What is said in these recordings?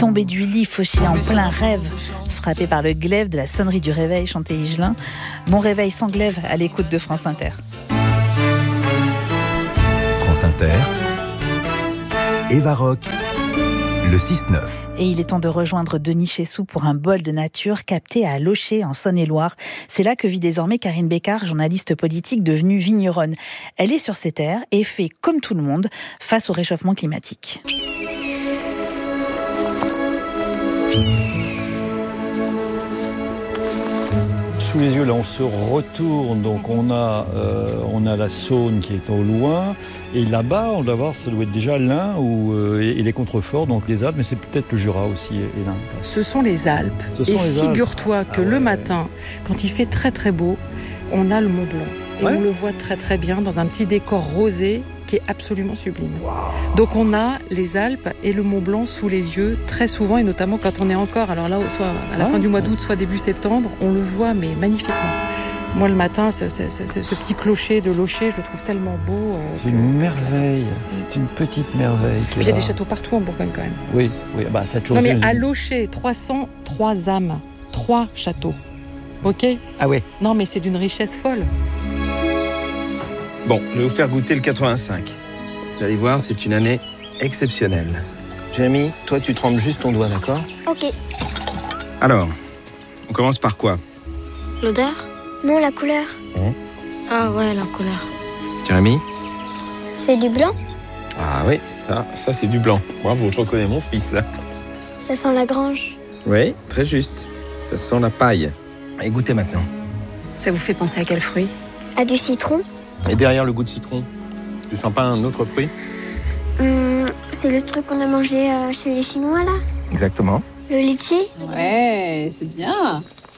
Tombé du lit, fauché en plein rêve, frappé par le glaive de la sonnerie du réveil, chantait Higelin. Mon réveil sans glaive à l'écoute de France Inter. France Inter, Eva Rock, le 6-9. Et il est temps de rejoindre Denis Chessou pour un bol de nature capté à Locher, en Saône-et-Loire. C'est là que vit désormais Karine Bécard, journaliste politique devenue vigneronne. Elle est sur ces terres et fait, comme tout le monde, face au réchauffement climatique. Sous les yeux, là, on se retourne, donc on a la Saône qui est au loin, et là-bas, on doit voir, ça doit être déjà l'Ain et les contreforts, donc les Alpes, mais c'est peut-être le Jura aussi et l'Ain. Ce sont les Alpes. Et figure-toi que le matin, quand il fait très très beau, on a le Mont Blanc. Et on le voit très très bien dans un petit décor rosé qui est absolument sublime. Wow. Donc on a les Alpes et le Mont Blanc sous les yeux très souvent, et notamment quand on est encore, alors là, soit à la fin du mois d'août, soit début septembre, on le voit mais magnifiquement. Moi le matin, ce petit clocher de Locher, je le trouve tellement beau. C'est une merveille, c'est une petite merveille. Il y a des châteaux partout en Bourgogne quand même. Oui, bah ça a toujours. Non mais à Locher, 303 âmes, 3 châteaux. Ok ? Ah ouais. Non mais c'est d'une richesse folle. Bon, je vais vous faire goûter le 85. Vous allez voir, c'est une année exceptionnelle. Jérémy, toi, tu trempes juste ton doigt, d'accord ? Ok. Alors, on commence par quoi ? L'odeur ? Non, la couleur. Ah ouais, la couleur. Jérémy ? C'est du blanc ? Ah oui, ça c'est du blanc. Bravo, je reconnais mon fils, là. Ça sent la grange. Oui, très juste. Ça sent la paille. Et goûtez maintenant. Ça vous fait penser à quel fruit ? À du citron ? Et derrière le goût de citron, tu sens pas un autre fruit ? C'est le truc qu'on a mangé chez les Chinois, là ? Exactement. Le litchi ? Ouais, c'est bien.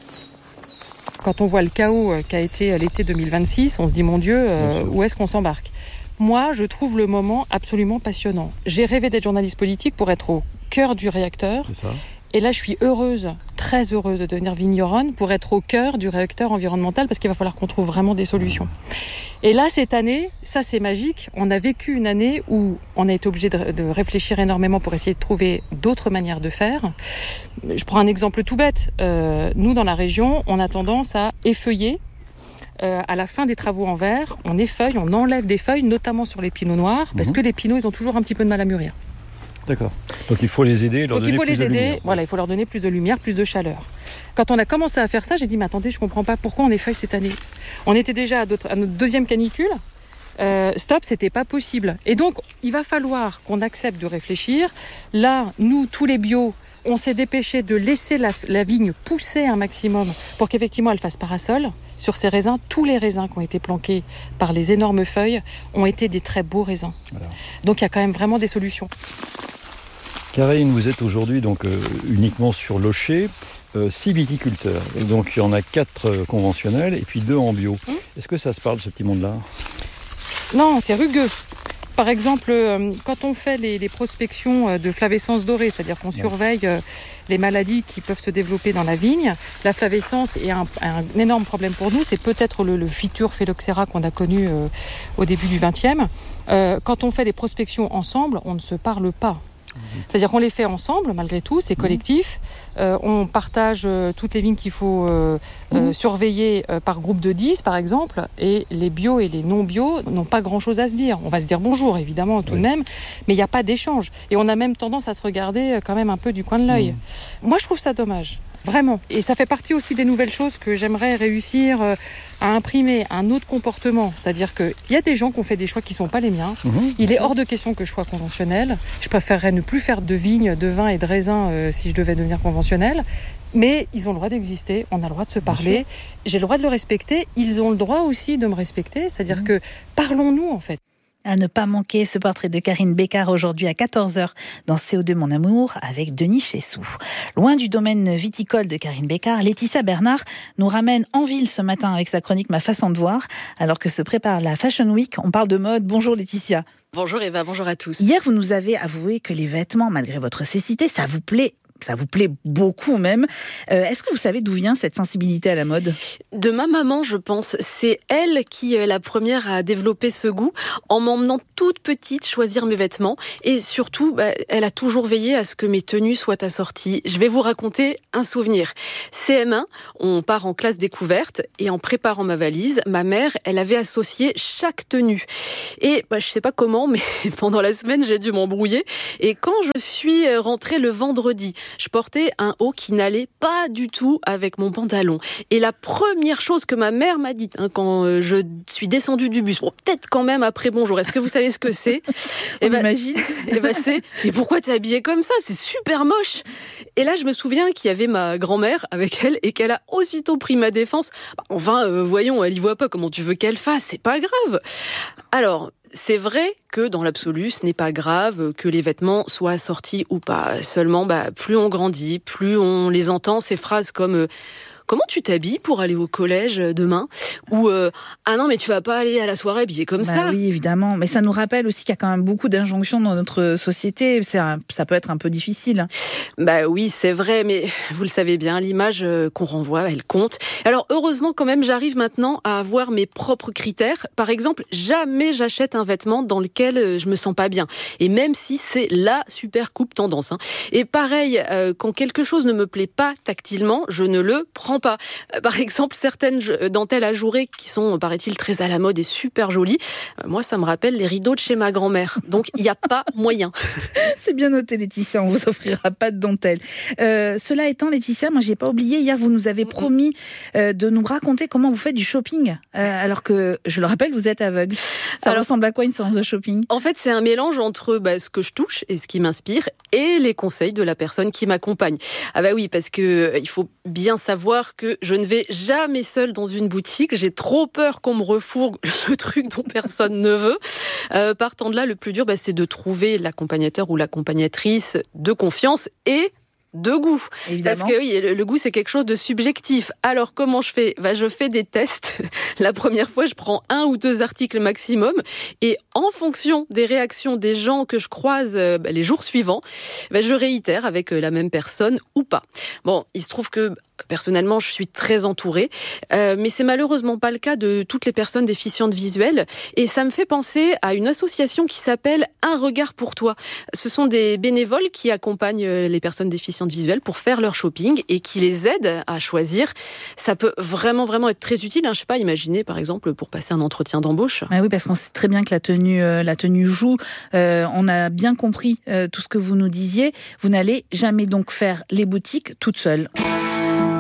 Quand on voit le chaos qu'a été l'été 2026, on se dit, mon Dieu, où est-ce qu'on s'embarque ? Moi, je trouve le moment absolument passionnant. J'ai rêvé d'être journaliste politique pour être au cœur du réacteur. C'est ça. Et là, je suis heureuse, très heureuse de devenir vigneronne pour être au cœur du réacteur environnemental, parce qu'il va falloir qu'on trouve vraiment des solutions. Et là, cette année, ça c'est magique. On a vécu une année où on a été obligé de réfléchir énormément pour essayer de trouver d'autres manières de faire. Je prends un exemple tout bête. Nous, dans la région, on a tendance à effeuiller. À la fin des travaux en verre, on effeuille, on enlève des feuilles, notamment sur les pinots noirs, parce que les pinots, ils ont toujours un petit peu de mal à mûrir. D'accord. Donc il faut les aider, leur donner plus de lumière. Donc il faut les aider, voilà, il faut leur donner plus de lumière, plus de chaleur. Quand on a commencé à faire ça, j'ai dit, mais attendez, je comprends pas pourquoi on effeuille cette année. On était déjà à notre deuxième canicule. Stop, c'était pas possible. Et donc, il va falloir qu'on accepte de réfléchir. Là, nous, tous les bios, on s'est dépêché de laisser la vigne pousser un maximum pour qu'effectivement elle fasse parasol. Sur ces raisins, tous les raisins qui ont été planqués par les énormes feuilles ont été des très beaux raisins. Voilà. Donc, il y a quand même vraiment des solutions. Karine, vous êtes aujourd'hui donc uniquement sur Locher, 6 viticulteurs. Et donc il y en a 4 conventionnels et puis 2 en bio. Est-ce que ça se parle, ce petit monde-là ? Non, c'est rugueux. Par exemple, quand on fait les prospections de flavescence dorée, c'est-à-dire qu'on surveille les maladies qui peuvent se développer dans la vigne, la flavescence est un énorme problème pour nous. C'est peut-être le Phytur phylloxera qu'on a connu au début du XXe. Quand on fait des prospections ensemble, on ne se parle pas. C'est-à-dire qu'on les fait ensemble, malgré tout, c'est collectif. On partage toutes les vignes qu'il faut surveiller par groupe de 10, par exemple. Et les bio et les non-bio n'ont pas grand-chose à se dire. On va se dire bonjour, évidemment, tout de même, mais il n'y a pas d'échange. Et on a même tendance à se regarder quand même un peu du coin de l'œil. Moi, je trouve ça dommage. Vraiment. Et ça fait partie aussi des nouvelles choses que j'aimerais réussir à imprimer un autre comportement. C'est-à-dire qu'il y a des gens qui ont fait des choix qui ne sont pas les miens. Il est hors de question que je sois conventionnelle. Je préférerais ne plus faire de vignes, de vin et de raisin si je devais devenir conventionnelle. Mais ils ont le droit d'exister, on a le droit de se parler. J'ai le droit de le respecter. Ils ont le droit aussi de me respecter. C'est-à-dire que parlons-nous, en fait. À ne pas manquer ce portrait de Karine Bécard aujourd'hui à 14h dans CO2 Mon Amour avec Denis Chessou. Loin du domaine viticole de Karine Bécard, Laetitia Bernard nous ramène en ville ce matin avec sa chronique Ma façon de voir. Alors que se prépare la Fashion Week, on parle de mode. Bonjour Laetitia. Bonjour Eva, bonjour à tous. Hier, vous nous avez avoué que les vêtements, malgré votre cécité, ça vous plaît ça vous plaît beaucoup même. Est-ce que vous savez d'où vient cette sensibilité à la mode ? De ma maman, je pense. C'est elle qui est la première à développer ce goût en m'emmenant toute petite choisir mes vêtements. Et surtout, elle a toujours veillé à ce que mes tenues soient assorties. Je vais vous raconter un souvenir. CM1, on part en classe découverte et en préparant ma valise, ma mère, elle avait associé chaque tenue. Et je sais pas comment, mais pendant la semaine, j'ai dû m'embrouiller. Et quand je suis rentrée le vendredi, je portais un haut qui n'allait pas du tout avec mon pantalon. Et la première chose que ma mère m'a dit quand je suis descendue du bus, peut-être quand même après bonjour, est-ce que vous savez ce que c'est ? Imagine. C'est « Mais pourquoi t'es habillée comme ça ? C'est super moche !» Et là, je me souviens qu'il y avait ma grand-mère avec elle et qu'elle a aussitôt pris ma défense. Voyons, elle y voit pas, comment tu veux qu'elle fasse ? C'est pas grave. Alors, c'est vrai que dans l'absolu, ce n'est pas grave que les vêtements soient assortis ou pas. Seulement, plus on grandit, plus on les entend, ces phrases comme comment tu t'habilles pour aller au collège demain ? Ou ah non, mais tu vas pas aller à la soirée habillée comme ça. Oui, évidemment. Mais ça nous rappelle aussi qu'il y a quand même beaucoup d'injonctions dans notre société. Ça peut être un peu difficile. Oui, c'est vrai, mais vous le savez bien, l'image qu'on renvoie, elle compte. Alors heureusement, quand même, j'arrive maintenant à avoir mes propres critères. Par exemple, jamais j'achète un vêtement dans lequel je me sens pas bien. Et même si c'est la super coupe tendance. Et pareil, quand quelque chose ne me plaît pas tactilement, je ne le prends pas. Par exemple, certaines dentelles ajourées qui sont, paraît-il, très à la mode et super jolies. Moi, ça me rappelle les rideaux de chez ma grand-mère. Donc, il n'y a pas moyen. C'est bien noté, Laetitia. On vous offrira pas de dentelle. Cela étant, Laetitia, moi, j'ai pas oublié. Hier, vous nous avez promis de nous raconter comment vous faites du shopping. Alors que, je le rappelle, vous êtes aveugle. Ça ressemble à quoi une séance de shopping ? En fait, c'est un mélange entre ce que je touche et ce qui m'inspire et les conseils de la personne qui m'accompagne. Oui, parce que il faut bien savoir que je ne vais jamais seule dans une boutique. J'ai trop peur qu'on me refourgue le truc dont personne ne veut. Partant de là, le plus dur, c'est de trouver l'accompagnateur ou l'accompagnatrice de confiance et de goût. Évidemment. Parce que oui, le goût, c'est quelque chose de subjectif. Alors, comment je fais ? Je fais des tests. La première fois, je prends 1 ou 2 articles maximum. Et en fonction des réactions des gens que je croise les jours suivants, je réitère avec la même personne ou pas. Il se trouve que personnellement, je suis très entourée, mais c'est malheureusement pas le cas de toutes les personnes déficientes visuelles. Et ça me fait penser à une association qui s'appelle Un regard pour toi. Ce sont des bénévoles qui accompagnent les personnes déficientes visuelles pour faire leur shopping et qui les aident à choisir. Ça peut vraiment être très utile. Je sais pas, imaginez par exemple pour passer un entretien d'embauche. Oui, parce qu'on sait très bien que la tenue joue. On a bien compris tout ce que vous nous disiez. Vous n'allez jamais donc faire les boutiques toute seule.